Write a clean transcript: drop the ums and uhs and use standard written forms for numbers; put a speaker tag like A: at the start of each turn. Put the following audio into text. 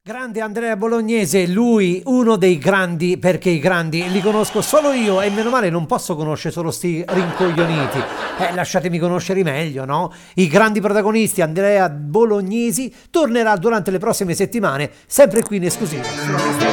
A: Grande Andrea Bolognese, lui uno dei grandi, perché i grandi li conosco solo io e meno male non posso conoscere solo sti rincoglioniti. Lasciatemi conoscere meglio, no? I grandi protagonisti, Andrea Bolognesi tornerà durante le prossime settimane, sempre qui in esclusiva sulla nostra